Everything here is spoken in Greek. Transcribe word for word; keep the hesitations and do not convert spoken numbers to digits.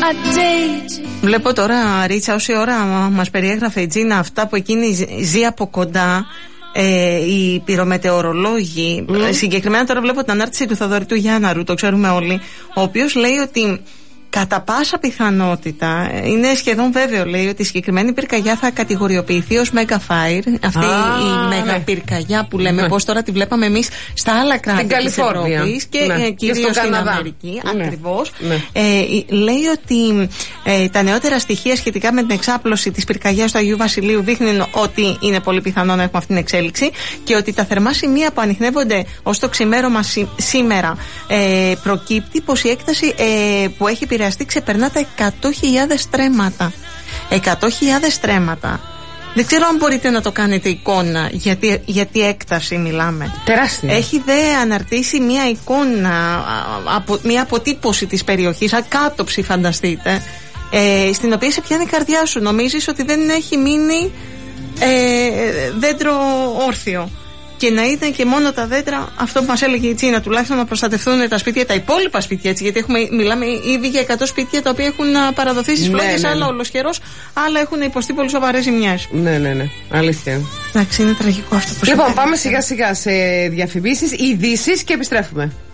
Βλέπω τώρα, Ρίτσα, όση ώρα μας περιέγραφε η Τζίνα αυτά που εκείνη ζει από κοντά, ε, οι πυρομετεωρολόγοι. Mm. Συγκεκριμένα τώρα βλέπω την ανάρτηση του Θοδωρή του Γιάνναρου, το ξέρουμε όλοι, ο οποίος λέει ότι κατά πάσα πιθανότητα, είναι σχεδόν βέβαιο, λέει, ότι η συγκεκριμένη πυρκαγιά θα κατηγοριοποιηθεί ως Mega Fire. Αυτή ah, η Mega ναι. πυρκαγιά που λέμε, ναι. πώς τώρα τη βλέπαμε εμείς στα άλλα κράτη της Ευρώπης και ναι. κυρίως στην Αμερική. Ναι. Ακριβώς. Ναι. Ε, λέει ότι ε, τα νεότερα στοιχεία σχετικά με την εξάπλωση της πυρκαγιάς του Αγίου Βασιλείου δείχνουν ότι είναι πολύ πιθανό να έχουμε αυτή την εξέλιξη και ότι τα θερμά σημεία που ανιχνεύονται ως το ξημέρωμα σή, σήμερα ε, προκύπτει πως η έκταση ε, που έχει επηρεαστεί ξεπερνά τα εκατό χιλιάδες στρέμματα. εκατό χιλιάδες στρέμματα. Δεν ξέρω αν μπορείτε να το κάνετε εικόνα, γιατί, γιατί έκταση μιλάμε. Τεράστια. Έχει δε αναρτήσει μια εικόνα, απο, μια αποτύπωση της περιοχής, ακάτοψη φανταστείτε, ε, στην οποία σε πιάνει η καρδιά σου. Νομίζεις ότι δεν έχει μείνει ε, δέντρο όρθιο. Και να ήταν και μόνο τα δέντρα, αυτό που μας έλεγε η Τσίνα, τουλάχιστον να προστατευτούν τα σπίτια, τα υπόλοιπα σπίτια, έτσι, γιατί έχουμε, μιλάμε ήδη για εκατό σπίτια τα οποία έχουν παραδοθεί στις φλόγες, ναι, ναι, ναι. άλλα ολοσχερός, άλλα έχουν υποστεί πολύ σοβαρές ζημιές. Ναι, ναι, ναι. Αλήθεια. Εντάξει, είναι τραγικό αυτό που Λοιπόν, πάμε σιγά σιγά σε διαφημίσεις, ειδήσεις και επιστρέφουμε.